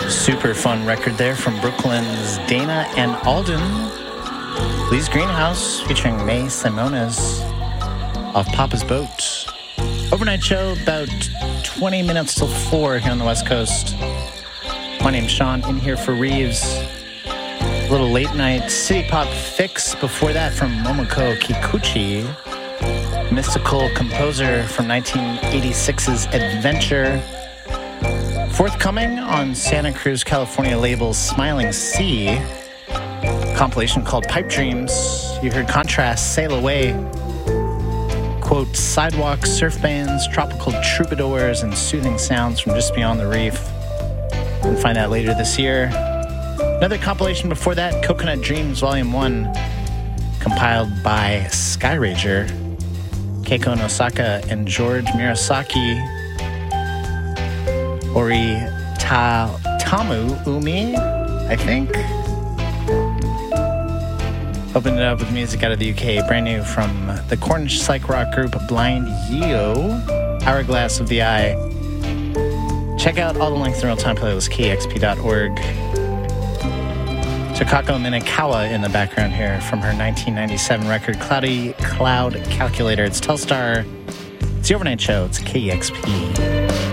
Super fun record there from Brooklyn's Dana and Alden. Lee's Greenhouse featuring May Simones off Papa's Boat. Overnight show, about 20 minutes till 4 here on the West Coast. My name's Sean, in here for Reeves. A little late night city pop fix before that from Momoko Kikuchi, mystical composer from 1986's Adventure. Forthcoming on Santa Cruz, California label Smiling Sea, compilation called Pipe Dreams. You heard Contrast, Sail Away, quote, sidewalk surf bands, tropical troubadours, and soothing sounds from just beyond the reef. You can find that later this year. Another compilation before that, Coconut Dreams Volume 1, compiled by Skyrager, Keiko Nosaka, and George Murasaki. Tamu Umi, I think. Opened it up with music out of the UK, brand new from the Cornish psych rock group Blind Yeo, Hourglass of the Eye. Check out all the links in the real-time playlist, kexp.org. Takako Minakawa in the background here from her 1997 record, Cloudy Cloud Calculator. It's Telstar. It's the Overnight Show. It's KEXP.